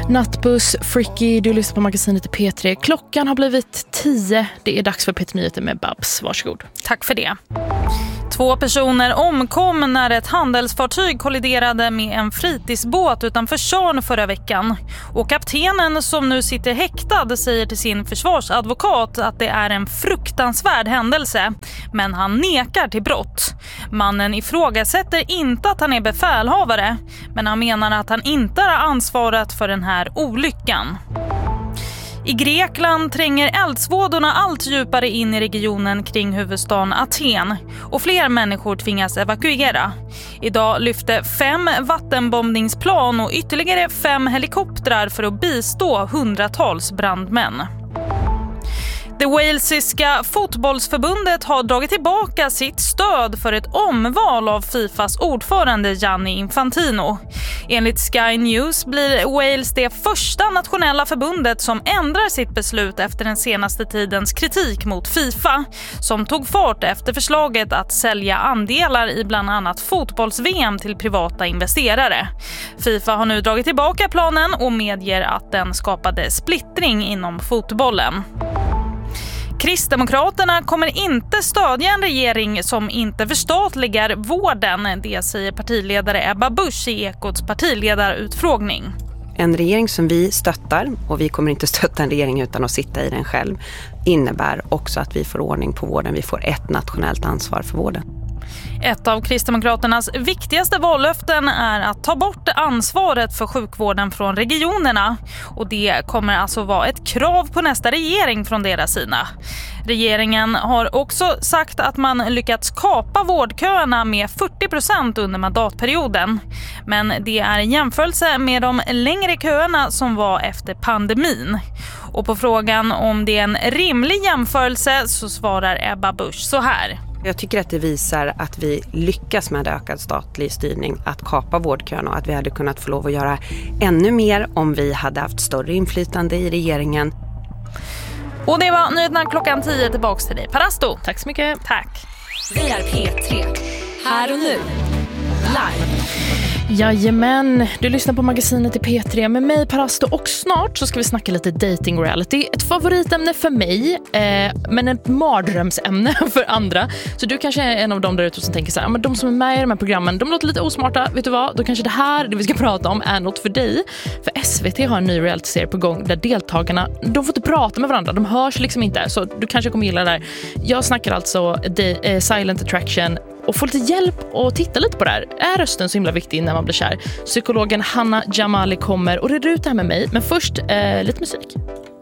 Nattbuss, Fricky, du lyssnar på magasinet i P3. Klockan har blivit 10. Det är dags för P3 Nyheter med Babs. Varsågod. Tack för det. 2 personer omkom när ett handelsfartyg kolliderade med en fritidsbåt utanför Tjörn förra veckan. Och kaptenen som nu sitter häktad säger till sin försvarsadvokat att det är en fruktansvärd händelse. Men han nekar till brott. Mannen ifrågasätter inte att han är befälhavare, men han menar att han inte har ansvaret för den här olyckan. I Grekland tränger eldsvådorna allt djupare in i regionen kring huvudstaden Aten och fler människor tvingas evakuera. Idag lyfte 5 vattenbombningsplan och ytterligare 5 helikoptrar för att bistå hundratals brandmän. Det walesiska fotbollsförbundet har dragit tillbaka sitt stöd för ett omval av Fifas ordförande Gianni Infantino. Enligt Sky News blir Wales det första nationella förbundet som ändrar sitt beslut efter den senaste tidens kritik mot Fifa, som tog fart efter förslaget att sälja andelar i bland annat fotbolls-VM till privata investerare. Fifa har nu dragit tillbaka planen och medger att den skapade splittring inom fotbollen. Kristdemokraterna kommer inte stödja en regering som inte förstatligar vården, det säger partiledare Ebba Busch i Ekots partiledarutfrågning. En regering som vi stöttar, och vi kommer inte stötta en regering utan att sitta i den själv, innebär också att vi får ordning på vården. Vi får ett nationellt ansvar för vården. Ett av Kristdemokraternas viktigaste vallöften är att ta bort ansvaret för sjukvården från regionerna. Och det kommer alltså vara ett krav på nästa regering från deras sida. Regeringen har också sagt att man lyckats kapa vårdköerna med 40% under mandatperioden. Men det är en jämförelse med de längre köerna som var efter pandemin. Och på frågan om det är en rimlig jämförelse så svarar Ebba Busch så här. Jag tycker att det visar att vi lyckas med ökad statlig styrning att kapa vårdköerna och att vi hade kunnat få lov att göra ännu mer om vi hade haft större inflytande i regeringen. Och det var nyheterna klockan 10. Tillbaks till dig, Parasto. Tack så mycket. Tack. Vi är P3. Här och nu. Live. Jajamän, du lyssnar på magasinet i P3 med mig Parasto och snart så ska vi snacka lite dating reality. Ett favoritämne för mig men ett mardrömsämne för andra. Så du kanske är en av dem där ute som tänker så här, men de som är med i de här programmen, de låter lite osmarta, vet du vad? Då kanske det här, det vi ska prata om, är något för dig. För SVT har en ny reality-serie på gång där deltagarna, de får inte prata med varandra, de hörs liksom inte. Så du kanske kommer gilla det där. Jag snackar alltså Silent Attraction och få lite hjälp och titta lite på det här. Är rösten så himla viktig när man blir kär? Psykologen Hanna Jamali kommer och reder ut det här med mig. Men först lite musik.